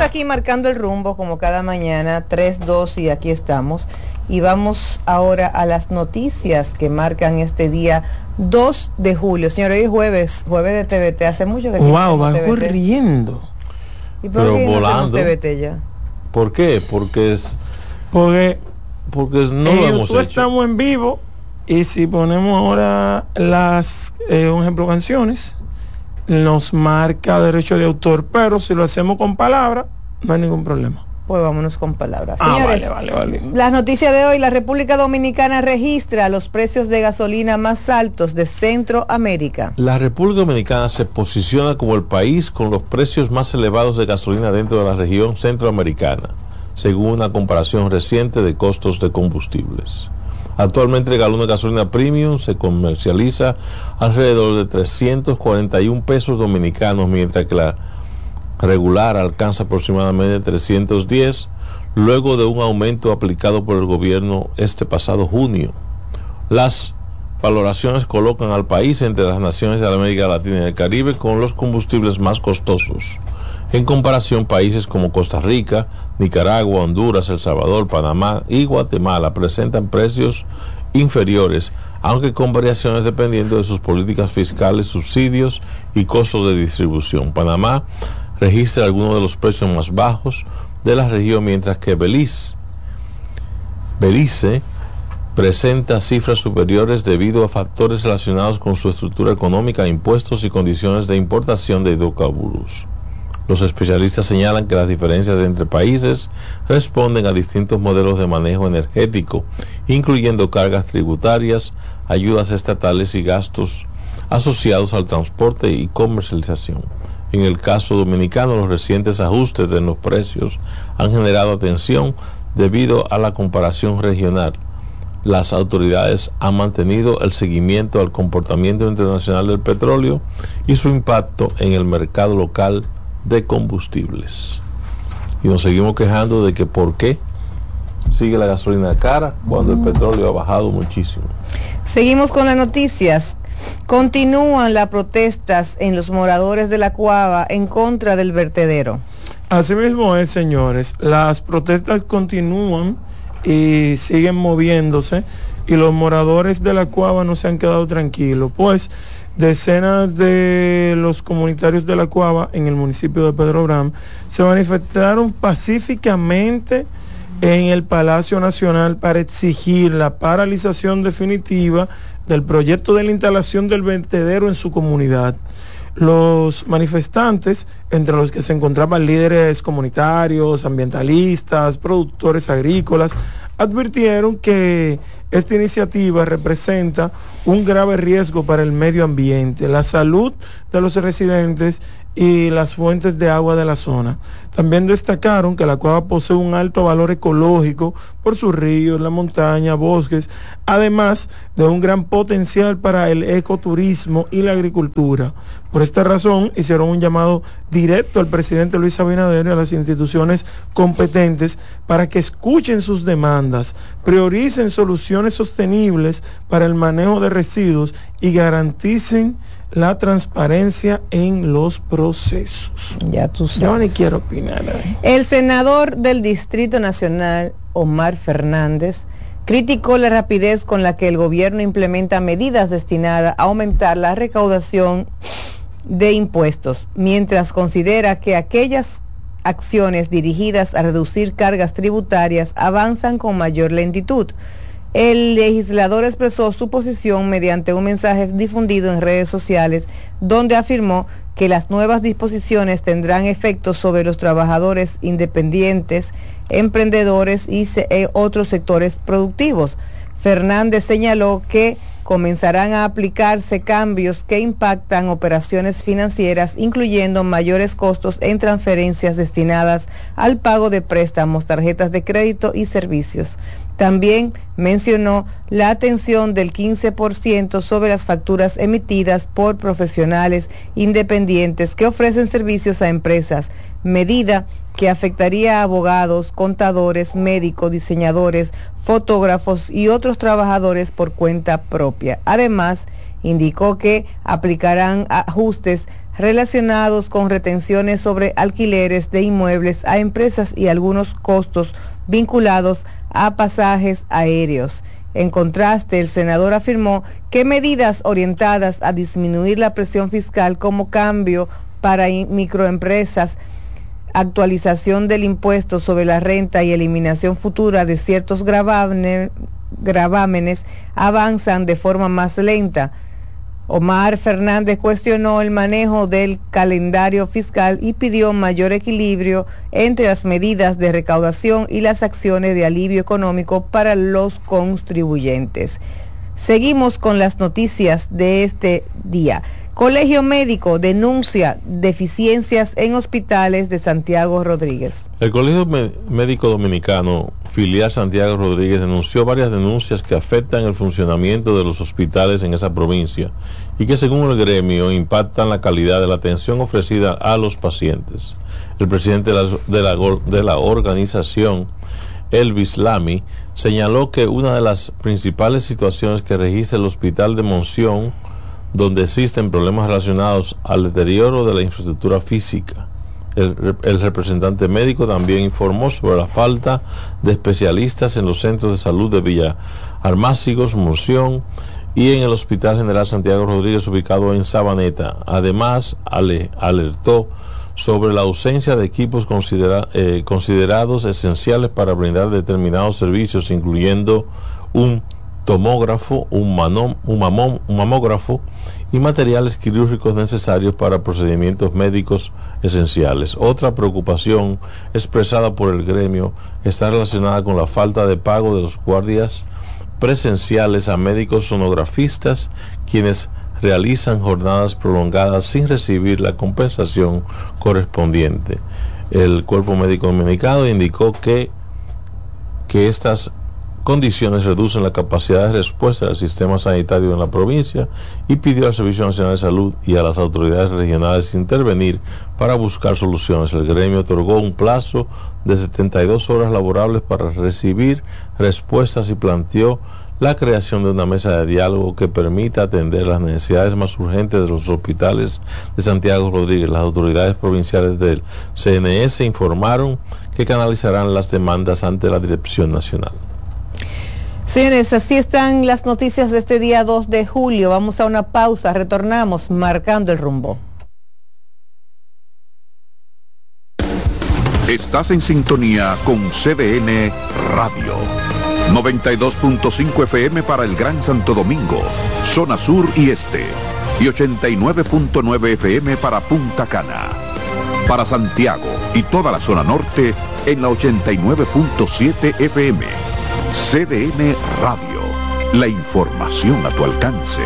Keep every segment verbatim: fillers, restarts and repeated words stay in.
aquí marcando el rumbo como cada mañana, tres dos, y aquí estamos. Y vamos ahora a las noticias que marcan este día dos de julio. Señor, hoy es jueves, jueves de T V T. Hace mucho que wow, va corriendo. ¿Y por Pero qué no volando. hacemos T V T ya? ¿Por qué? Porque es Porque, porque no en lo hemos YouTube hecho. estamos en vivo, y si ponemos ahora las, eh, un ejemplo, canciones, nos marca derecho de autor, pero si lo hacemos con palabras, no hay ningún problema. Pues vámonos con palabras. Ah, Señores, vale, vale, vale. las noticias de hoy: la República Dominicana registra los precios de gasolina más altos de Centroamérica. La República Dominicana se posiciona como el país con los precios más elevados de gasolina dentro de la región centroamericana, según una comparación reciente de costos de combustibles. Actualmente el galón de gasolina premium se comercializa alrededor de trescientos cuarenta y un pesos dominicanos, mientras que la regular alcanza aproximadamente trescientos diez, luego de un aumento aplicado por el gobierno este pasado junio. Las valoraciones colocan al país entre las naciones de la América Latina y el Caribe con los combustibles más costosos. En comparación, países como Costa Rica, Nicaragua, Honduras, El Salvador, Panamá y Guatemala presentan precios inferiores, aunque con variaciones dependiendo de sus políticas fiscales, subsidios y costos de distribución. Panamá registra algunos de los precios más bajos de la región, mientras que Belice, Belice presenta cifras superiores debido a factores relacionados con su estructura económica, impuestos y condiciones de importación de hidrocarburos. Los especialistas señalan que las diferencias entre países responden a distintos modelos de manejo energético, incluyendo cargas tributarias, ayudas estatales y gastos asociados al transporte y comercialización. En el caso dominicano, los recientes ajustes en los precios han generado atención debido a la comparación regional. Las autoridades han mantenido el seguimiento al comportamiento internacional del petróleo y su impacto en el mercado local de combustibles. Y nos seguimos quejando de que por qué sigue la gasolina cara cuando el petróleo ha bajado muchísimo. Seguimos con las noticias. Continúan las protestas en los moradores de la Cuava en contra del vertedero. Así mismo es, señores. Las protestas continúan y siguen moviéndose, y los moradores de la Cuava no se han quedado tranquilos, pues decenas de los comunitarios de la Cuava en el municipio de Pedro Brán se manifestaron pacíficamente en el Palacio Nacional para exigir la paralización definitiva del proyecto de la instalación del vertedero en su comunidad. Los manifestantes, entre los que se encontraban líderes comunitarios, ambientalistas, productores agrícolas, advirtieron que esta iniciativa representa un grave riesgo para el medio ambiente, la salud de los residentes y las fuentes de agua de la zona. También destacaron que la Cuava posee un alto valor ecológico por sus ríos, la montaña, bosques, además de un gran potencial para el ecoturismo y la agricultura. Por esta razón, hicieron un llamado directo al presidente Luis Abinader y a las instituciones competentes para que escuchen sus demandas, prioricen soluciones sostenibles para el manejo de residuos y garanticen la transparencia en los procesos. Ya tú sabes. Yo ni quiero opinar. ¿eh? El senador del Distrito Nacional, Omar Fernández, criticó la rapidez con la que el gobierno implementa medidas destinadas a aumentar la recaudación de impuestos, mientras considera que aquellas acciones dirigidas a reducir cargas tributarias avanzan con mayor lentitud. El legislador expresó su posición mediante un mensaje difundido en redes sociales, donde afirmó que las nuevas disposiciones tendrán efectos sobre los trabajadores independientes, emprendedores y se, eh, otros sectores productivos. Fernández señaló que comenzarán a aplicarse cambios que impactan operaciones financieras, incluyendo mayores costos en transferencias destinadas al pago de préstamos, tarjetas de crédito y servicios. También mencionó la atención del quince por ciento sobre las facturas emitidas por profesionales independientes que ofrecen servicios a empresas, medida que afectaría a abogados, contadores, médicos, diseñadores, fotógrafos y otros trabajadores por cuenta propia. Además, indicó que aplicarán ajustes relacionados con retenciones sobre alquileres de inmuebles a empresas y algunos costos vinculados a pasajes aéreos. En contraste, el senador afirmó que medidas orientadas a disminuir la presión fiscal como cambio para microempresas, actualización del impuesto sobre la renta y eliminación futura de ciertos gravámenes, gravámenes avanzan de forma más lenta. Omar Fernández cuestionó el manejo del calendario fiscal y pidió mayor equilibrio entre las medidas de recaudación y las acciones de alivio económico para los contribuyentes. Seguimos con las noticias de este día. Colegio Médico denuncia deficiencias en hospitales de Santiago Rodríguez. El Colegio Médico Dominicano, filial Santiago Rodríguez, denunció varias denuncias que afectan el funcionamiento de los hospitales en esa provincia y que, según el gremio, impactan la calidad de la atención ofrecida a los pacientes. El presidente de la, de la, de la organización, Elvis Lamy, señaló que una de las principales situaciones que registra el Hospital de Monción, donde existen problemas relacionados al deterioro de la infraestructura física. El, el representante médico también informó sobre la falta de especialistas en los centros de salud de Villa Almácigos, Monción y en el Hospital General Santiago Rodríguez, ubicado en Sabaneta. Además, ale, alertó sobre la ausencia de equipos considera, eh, considerados esenciales para brindar determinados servicios, incluyendo un tomógrafo, un, manom, un, mamón, un mamógrafo y materiales quirúrgicos necesarios para procedimientos médicos esenciales. Otra preocupación expresada por el gremio está relacionada con la falta de pago de los guardias presenciales a médicos sonografistas, quienes realizan jornadas prolongadas sin recibir la compensación correspondiente. El Cuerpo Médico Dominicano indicó que, que estas condiciones reducen la capacidad de respuesta del sistema sanitario en la provincia y pidió al Servicio Nacional de Salud y a las autoridades regionales intervenir para buscar soluciones. El gremio otorgó un plazo de setenta y dos horas laborables para recibir respuestas y planteó la creación de una mesa de diálogo que permita atender las necesidades más urgentes de los hospitales de Santiago Rodríguez. Las autoridades provinciales del C N S informaron que canalizarán las demandas ante la Dirección Nacional. Señores, así están las noticias de este día dos de julio. Vamos a una pausa, retornamos marcando el rumbo. Estás en sintonía con C D N Radio. noventa y dos punto cinco F M para el Gran Santo Domingo, zona sur y este. Y ochenta y nueve punto nueve F M para Punta Cana. Para Santiago y toda la zona norte en la ochenta y nueve punto siete F M. C D N Radio, la información a tu alcance.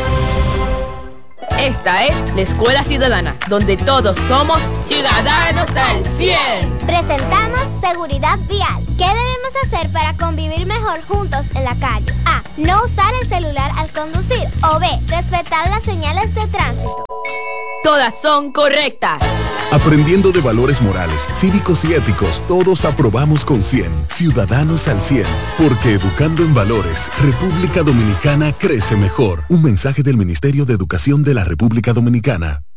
Esta es la Escuela Ciudadana, donde todos somos ciudadanos al cien. Presentamos seguridad vial. ¿Qué debemos hacer para convivir mejor juntos en la calle? A. No usar el celular al conducir. O B. Respetar las señales de tránsito. Todas son correctas. Aprendiendo de valores morales, cívicos y éticos, todos aprobamos con cien. Ciudadanos al cien. Porque educando en valores, República Dominicana crece mejor. Un mensaje del Ministerio de Educación de la República Dominicana.